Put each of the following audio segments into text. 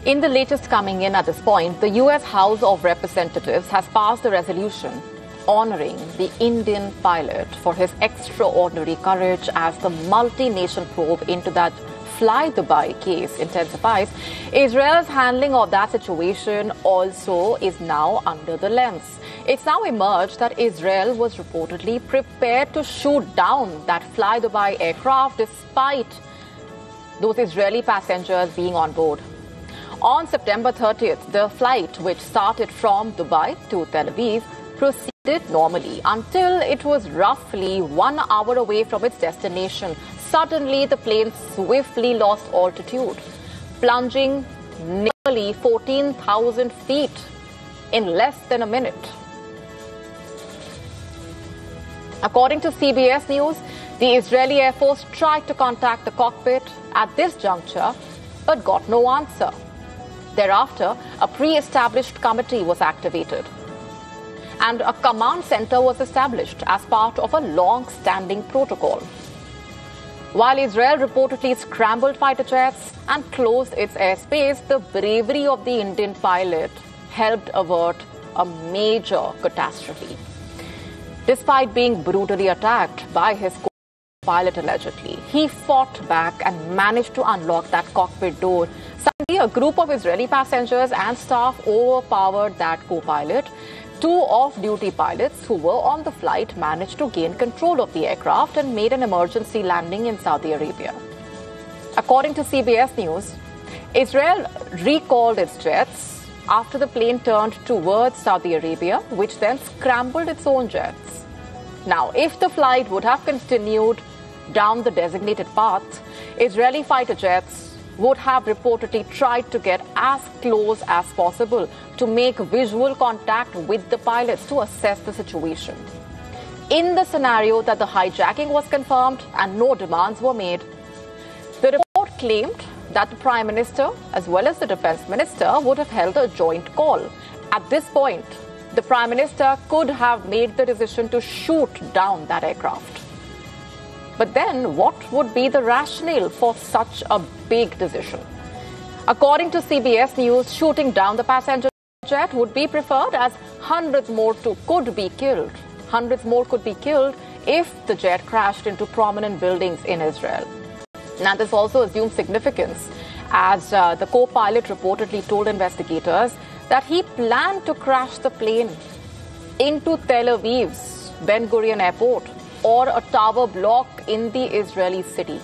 In the latest coming in at this point, the U.S. House of Representatives has passed a resolution honoring the Indian pilot for his extraordinary courage as the multi-nation probe into that Fly Dubai case intensifies. Israel's handling of that situation also is now under the lens. It's now emerged that Israel was reportedly prepared to shoot down that Fly Dubai aircraft despite those Israeli passengers being on board. On September 30th, the flight, which started from Dubai to Tel Aviv, proceeded normally until it was roughly 1 hour away from its destination. Suddenly, the plane swiftly lost altitude, plunging nearly 14,000 feet in less than a minute. According to CBS News, the Israeli Air Force tried to contact the cockpit at this juncture, but got no answer. Thereafter, a pre-established committee was activated, and a command center was established as part of a long-standing protocol. While Israel reportedly scrambled fighter jets and closed its airspace, the bravery of the Indian pilot helped avert a major catastrophe. Despite being brutally attacked by his co-pilot allegedly, he fought back and managed to unlock that cockpit door. Suddenly, a group of Israeli passengers and staff overpowered that co-pilot. Two off-duty pilots who were on the flight managed to gain control of the aircraft and made an emergency landing in Saudi Arabia. According to CBS News, Israel recalled its jets after the plane turned towards Saudi Arabia, which then scrambled its own jets. Now, if the flight would have continued down the designated path, Israeli fighter jets would have reportedly tried to get as close as possible to make visual contact with the pilots to assess the situation. In the scenario that the hijacking was confirmed and no demands were made, the report claimed that the Prime Minister as well as the Defense Minister would have held a joint call. At this point, the Prime Minister could have made the decision to shoot down that aircraft. But then, what would be the rationale for such a big decision? According to CBS News, shooting down the passenger jet would be preferred as hundreds more could be killed. Hundreds more could be killed if the jet crashed into prominent buildings in Israel. Now, this also assumes significance, as the co-pilot reportedly told investigators that he planned to crash the plane into Tel Aviv's Ben Gurion Airport or a tower block in the Israeli city.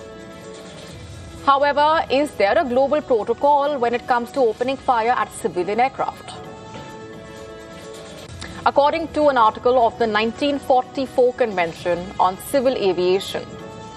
However, is there a global protocol when it comes to opening fire at civilian aircraft? According to an article of the 1944 Convention on Civil Aviation,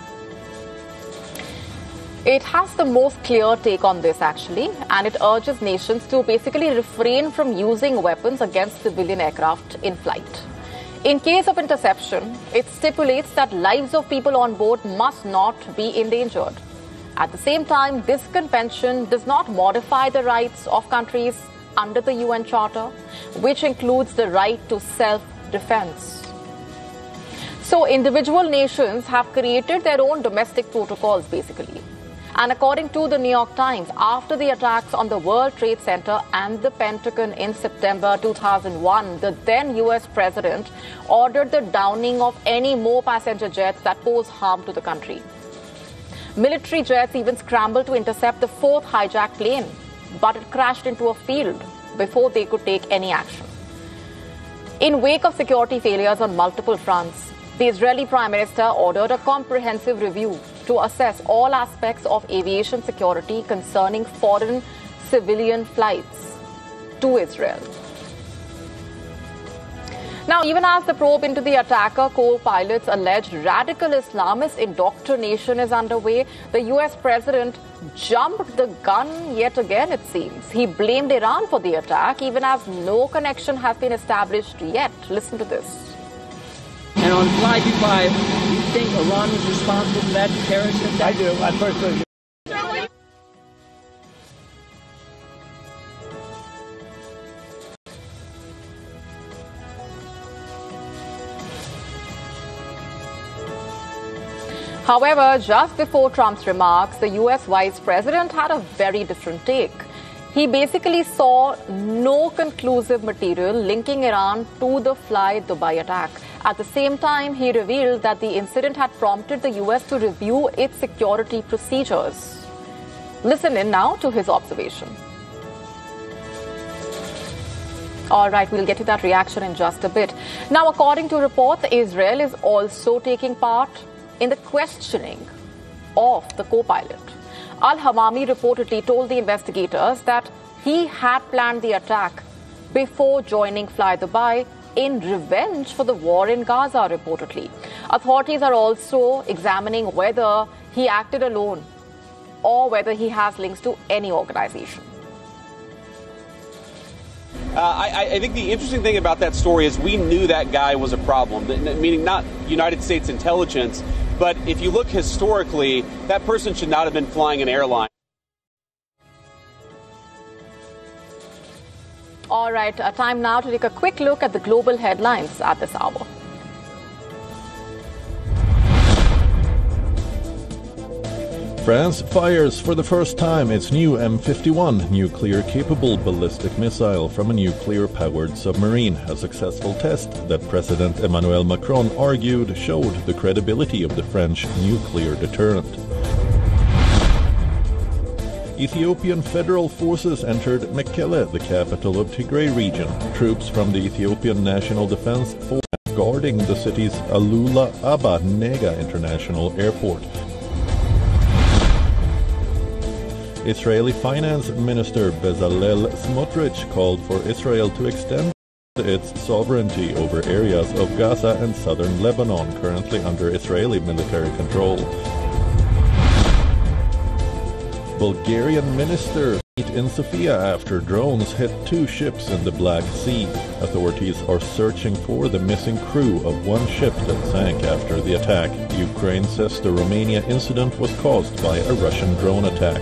it has the most clear take on this actually, and it urges nations to basically refrain from using weapons against civilian aircraft in flight. In case of interception, it stipulates that lives of people on board must not be endangered. At the same time, this convention does not modify the rights of countries under the UN Charter, which includes the right to self-defense. So individual nations have created their own domestic protocols, basically. And according to the New York Times, after the attacks on the World Trade Center and the Pentagon in September 2001, the then U.S. president ordered the downing of any more passenger jets that pose harm to the country. Military jets even scrambled to intercept the fourth hijacked plane, but it crashed into a field before they could take any action. In wake of security failures on multiple fronts, the Israeli Prime Minister ordered a comprehensive review to assess all aspects of aviation security concerning foreign civilian flights to Israel. Now, even as the probe into the attacker co-pilot's alleged radical Islamist indoctrination is underway, the U.S. president jumped the gun yet again, it seems. He blamed Iran for the attack, even as no connection has been established yet. Listen to this. And on Fly Dubai, do you think Iran was responsible for that terrorist attack? I do. I personally do. However, just before Trump's remarks, the U.S. vice president had a very different take. he basically saw no conclusive material linking Iran to the Fly Dubai attack. At the same time, he revealed that the incident had prompted the US to review its security procedures. Listen in now to his observation. All right, we'll get to that reaction in just a bit. Now, according to reports, Israel is also taking part in the questioning of the co-pilot. Al-Hamami reportedly told the investigators that he had planned the attack before joining Fly Dubai in revenge for the war in Gaza, reportedly. Authorities are also examining whether he acted alone or whether he has links to any organization. I think the interesting thing about that story is we knew that guy was a problem, meaning not United States intelligence, but if you look historically, that person should not have been flying an airline. All right, time now to take a quick look at the global headlines at this hour. France fires for the first time its new M51 nuclear-capable ballistic missile from a nuclear-powered submarine, a successful test that President Emmanuel Macron argued showed the credibility of the French nuclear deterrent. Ethiopian federal forces entered Mekelle, the capital of Tigray region. Troops from the Ethiopian National Defense Force guarding the city's Alula Abba Nega International Airport. Israeli Finance Minister Bezalel Smotrich called for Israel to extend its sovereignty over areas of Gaza and southern Lebanon currently under Israeli military control. Bulgarian minister meet in Sofia after drones hit 2 ships in the Black Sea. Authorities are searching for the missing crew of one ship that sank after the attack. Ukraine says the Romania incident was caused by a Russian drone attack.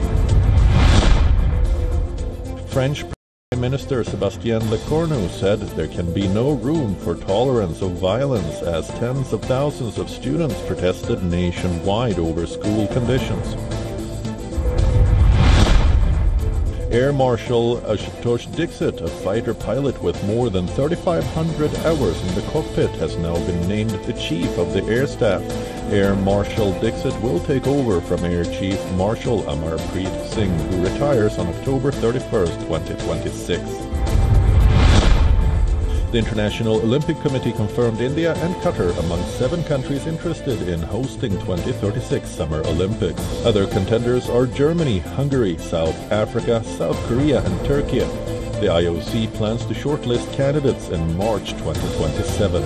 French Prime Minister Sébastien Lecornu said there can be no room for tolerance of violence as tens of thousands of students protested nationwide over school conditions. Air Marshal Ashutosh Dixit, a fighter pilot with more than 3,500 hours in the cockpit, has now been named the Chief of the Air Staff. Air Marshal Dixit will take over from Air Chief Marshal Amarpreet Singh, who retires on October 31st, 2026. The International Olympic Committee confirmed India and Qatar among 7 countries interested in hosting 2036 Summer Olympics. Other contenders are Germany, Hungary, South Africa, South Korea and Turkey. The IOC plans to shortlist candidates in March 2027.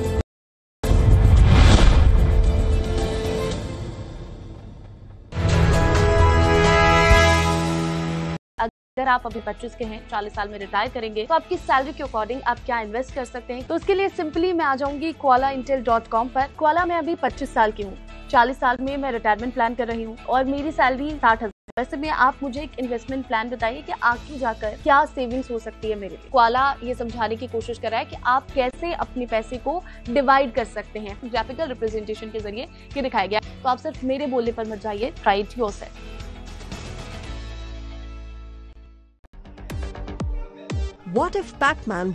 अगर आप अभी 25 के हैं, 40 साल में retire करेंगे, तो आपकी सैलरी के अकॉर्डिंग आप क्या इन्वेस्ट कर सकते हैं। तो उसके लिए सिंपली मैं आ जाऊंगी koalaintel.com पर। कोआला मैं अभी 25 साल की हूँ, 40 साल में मैं रिटायरमेंट प्लान कर रही हूँ और मेरी सैलरी 60,000। वैसे में आप मुझे एक इन्वेस्टमेंट प्लान बताइए कि आगे जाकर क्या सेविंग्स हो सकती है मेरे लिए। कोआला ये समझाने की कोशिश कर रहा है कि आप कैसे अपने पैसे को डिवाइड कर सकते हैं। ग्राफिकल रिप्रेजेंटेशन के जरिए ये दिखाया गया, तो आप सिर्फ मेरे बोलने पर मत जाइए, try it yourself. What if Pac-Man